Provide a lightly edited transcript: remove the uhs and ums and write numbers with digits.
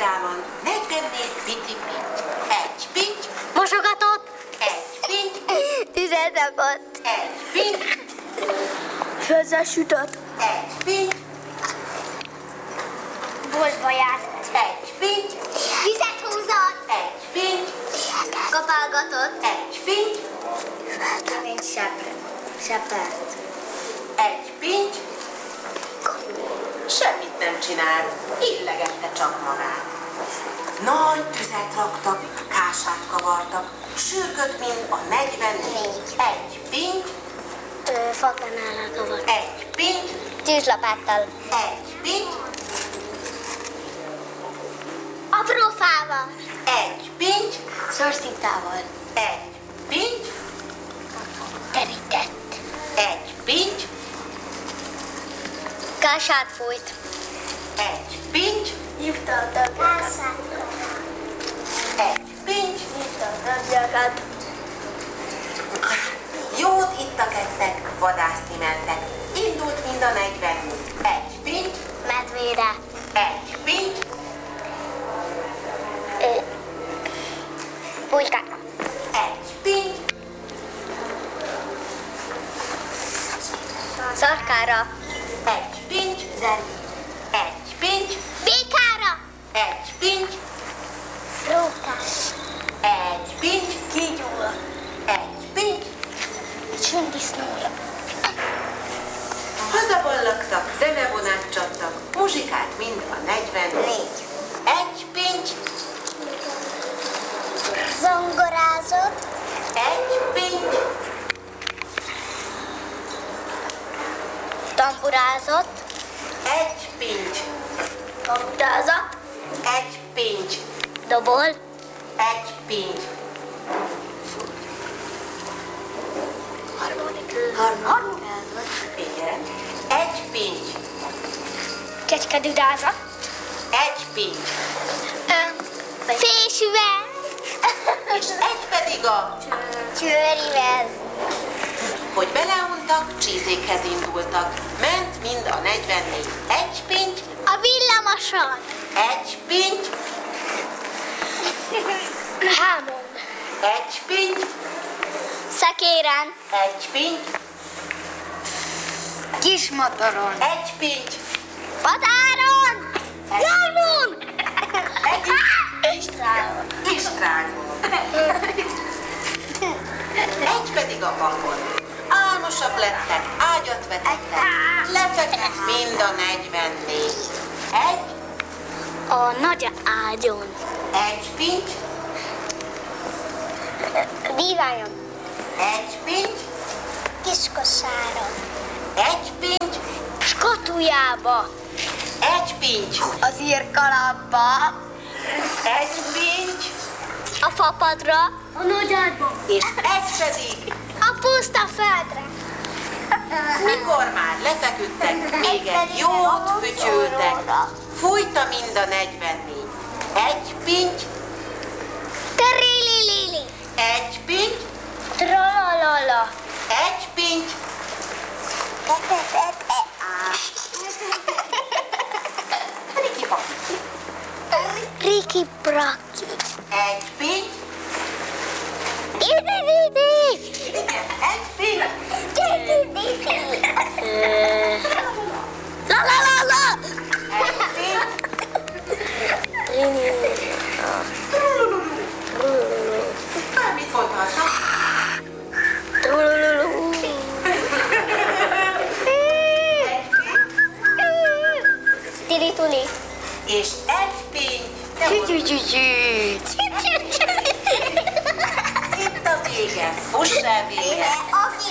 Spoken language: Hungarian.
oldalon 44 pici pinty. Egy pinty. Mosogatott. Egy pinty. Tüzet rakott. Egy pinty. Főzzel sütött. Egy pinty. Boltba járt. Egy pinty. Vizet húzott. Egy pinty. Kapálgatott. Egy pinty. Mint sepelt. Egy pinty. Semmit nem csinál, illegette csak magát. Nagy tüzet raktak, kását kavartak, sürgött, mint a 44. Egy pinty. Fakanállal kavart. Egy pinty. Tűzlapáttal. Egy pinty. Apró fával. Egy pinty. Szorszintával. Egy pinty. Terített. Egy pinty. Kását fújt. Egy pinty. Hívta a tagjakat. Egy pinty. Hívta a tagjakat. Jót ittak, ettek, vadászni mentek. Indult mind a 40. Egy pinty. Medvére. Egy pinty. Pulykára. Egy pinty. Szarkára. Egy pinty. Zerbi. Egy pinty. Békára. Egy pinty. Rókás. Egy pinty. Kígyóra. Egy pinty. Sündisznóra. Hazaballagtak, zenevonát csaptak, muzsikált mind a 44. Egy pinty. Zongorázott. Egy pinty. Tamburázott. Egy pinty. Kamutázott. Egy pinty. Dobol. Egy pinty. Harmonikázott. Igen. Egy pinty. Kecskedudázott. Egy pinty. Fésűvel. És egy pedig a, Csőrivel. hogy beleuntak, csízékhez indultak. Ment mind a 44. Egy pinty. A villamoson. Egy pinty. Hámon. Egy pinty. Szekéren. Egy pinty. Kismotoron. Egy pinty. Határon. Jármon. Egy Istrágon. Istrágon. Egy pedig a bakon. Álmosak lettek, ágyat vetettek, lefeküdt mind a 44. Egy, A nagy ágyon. egy pinty, Díványon. egy pinty, Kiskosáron. egy pinty, Skatujába. egy pinty, Az írkalapba. egy pinty, A fapadra. A nagy ágyba. és egy pedig, A puszta földre. mikor már lefeküdtek, még egy jót fütyültek, fújta mind a 44. Egy pinty, Terililili. egy pinty, Tralalala. egy pinty, riki-paki, Riki braki. egy pinty, Didi. igen, egy pinty, La la la la. egy pinty, bármit mondhatnak. Tili-tuli. És egy pinty, itt a vége, fuss el vége. A